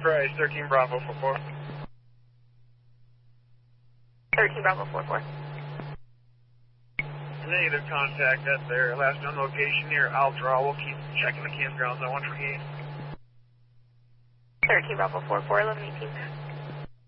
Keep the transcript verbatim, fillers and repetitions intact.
Price, thirteen Bravo four four. thirteen Bravo four four. Negative contact at their last known location near Aldra. We'll keep checking the campgrounds on one twenty-eight. thirteen Bravo four four, eleven eighteen.